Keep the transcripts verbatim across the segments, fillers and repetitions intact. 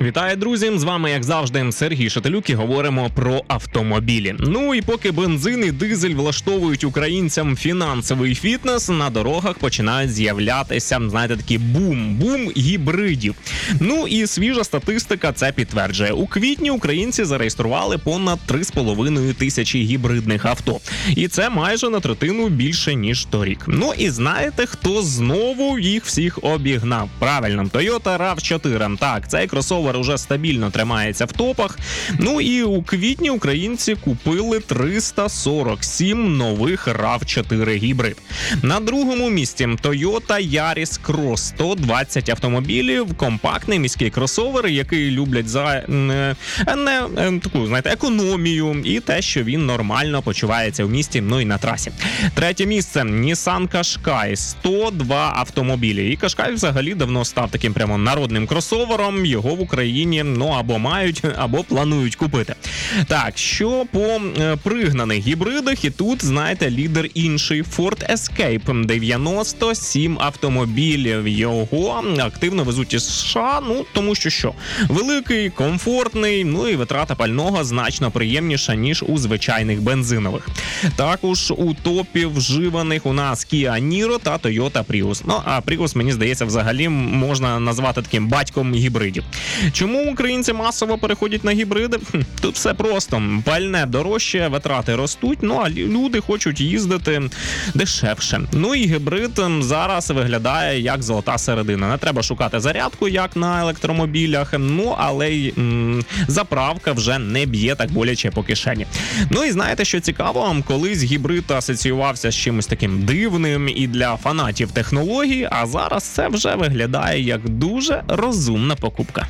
Вітаю, друзі! З вами, як завжди, Сергій Шателюк і говоримо про автомобілі. Ну і поки бензин і дизель влаштовують українцям фінансовий фітнес, на дорогах починають з'являтися, знаєте, такий бум-бум гібридів. Ну і свіжа статистика це підтверджує. У квітні українці зареєстрували понад три з половиною тисячі гібридних авто. І це майже на третину більше, ніж торік. Ну і знаєте, хто знову їх всіх обігнав? Правильно, Toyota рав чотири. Так, цей кросовер уже стабільно тримається в топах. Ну і у квітні українці купили триста сорок сім нових рав чотири гібрид. На другому місці Toyota Yaris Cross, сто двадцять автомобілів, компактний міський кросовер, який люблять за не, не, не таку, знаєте, економію і те, що він нормально почувається в місті, ну і на трасі. Третє місце Nissan Qashqai, сто два автомобілі. І Qashqai взагалі давно став таким прямо народним кросовером. Його в Україні, ну, або мають, або планують купити. Так, що по е, пригнаних гібридах, і тут, знаєте, лідер інший. Ford Escape, дев'яносто сім автомобілів. Його активно везуть із США, ну, тому що що? Великий, комфортний, ну і витрата пального значно приємніша, ніж у звичайних бензинових. Також у топі вживаних у нас Kia Niro та Toyota Prius. Ну, а Prius, мені здається, взагалі можна назвати таким батьком гібридів. Чому українці масово переходять на гібриди? Тут все просто. Пальне дорожче, витрати ростуть, ну а люди хочуть їздити дешевше. Ну і гібрид зараз виглядає як золота середина. Не треба шукати зарядку, як на електромобілях, ну але й м, заправка вже не б'є так боляче по кишені. Ну і знаєте, що цікаво? Колись гібрид асоціювався з чимось таким дивним і для фанатів технологій, а зараз це вже виглядає як дуже розумна покупка.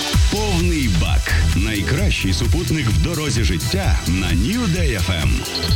Повний бак. Найкращий супутник в дорозі життя на New Day еф ем.